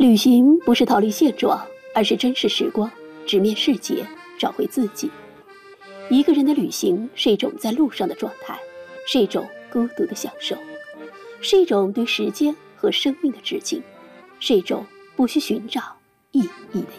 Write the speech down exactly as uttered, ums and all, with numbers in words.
旅行不是逃离现状，而是珍视时光，直面世界，找回自己。一个人的旅行是一种在路上的状态，是一种孤独的享受，是一种对时间和生命的致敬，是一种不需寻找意义的